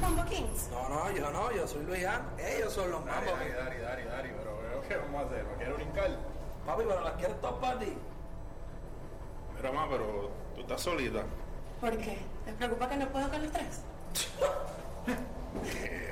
Mambo Kings? No, yo soy Luis-An. Ellos son los Mambo Kings. Dari, pero ¿qué vamos a hacer? ¿No quiero brincar? Papi, pero las quiero todas para ti. Mira, ma, pero tú estás solita. ¿Por qué? ¿Te preocupa que no puedo con los tres?